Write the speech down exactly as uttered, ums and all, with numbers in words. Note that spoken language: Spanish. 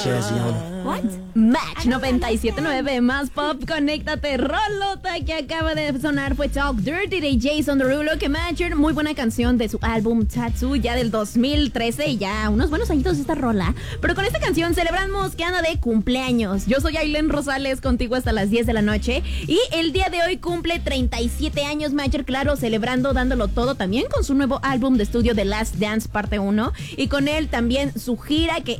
Chesión. What? Match noventa y siete punto nueve más pop, conéctate. Rolota que acaba de sonar fue Talk Dirty de Jason Derulo, que Matcher, muy buena canción de su álbum Tattoo, ya del dos mil trece, y ya unos buenos añitos esta rola. Pero con esta canción celebramos que anda de cumpleaños. Yo soy Ailén Rosales, contigo hasta las diez de la noche, y el día de hoy cumple treinta y siete años Matcher, claro, celebrando, dándolo todo también con su nuevo álbum de estudio The Last Dance parte uno, y con él también su gira que